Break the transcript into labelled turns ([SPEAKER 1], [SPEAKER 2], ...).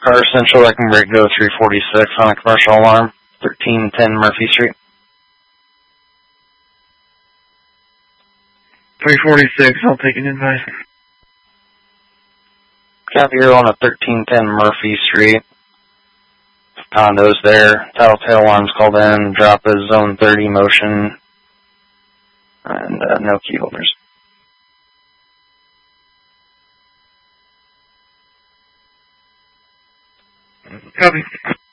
[SPEAKER 1] Car Central, I can break go 346 on a commercial alarm, 1310 Murphy Street.
[SPEAKER 2] 346, I'll take an advice.
[SPEAKER 1] Copy, you're on a 1310 Murphy Street. Condos there. Tattletale alarms called in. Drop is zone 30 motion. And no key holders.
[SPEAKER 2] Copy.